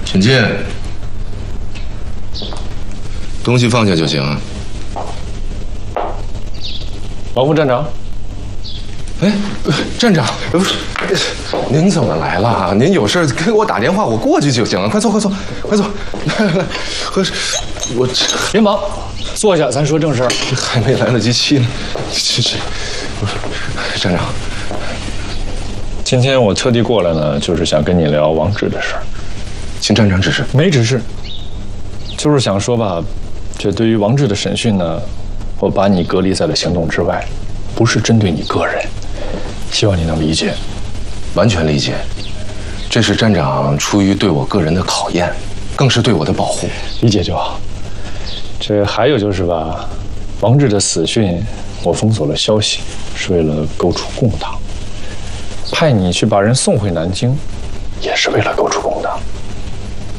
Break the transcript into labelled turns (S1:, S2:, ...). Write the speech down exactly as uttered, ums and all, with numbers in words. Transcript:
S1: 请进。东西放下就行。
S2: 王副站长。
S1: 哎，站长，不是，您怎么来了？您有事给我打电话，我过去就行了。快坐，快坐，快坐。来来来，喝水。我
S2: 别忙，坐下，咱说正事儿。
S1: 还没来得及沏呢。这这，站长，
S2: 今天我特地过来呢，就是想跟你聊王志的事儿。
S1: 请站长指示。
S2: 没指示，就是想说吧，这对于王志的审讯呢，我把你隔离在了行动之外，不是针对你个人。希望你能理解。
S1: 完全理解，这是站长出于对我个人的考验，更是对我的保护。
S2: 理解就好。这还有就是吧，王志的死讯，我封锁了消息，是为了构筑共党。派你去把人送回南京，也是为了构筑共党。